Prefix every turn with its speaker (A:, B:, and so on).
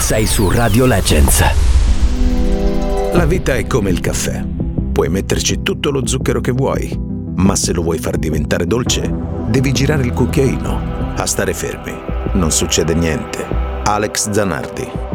A: Sei su Radio Legends.
B: La vita è come il caffè. Puoi metterci tutto lo zucchero che vuoi, ma se lo vuoi far diventare dolce, devi girare il cucchiaino. A stare fermi non succede niente. Alex Zanardi.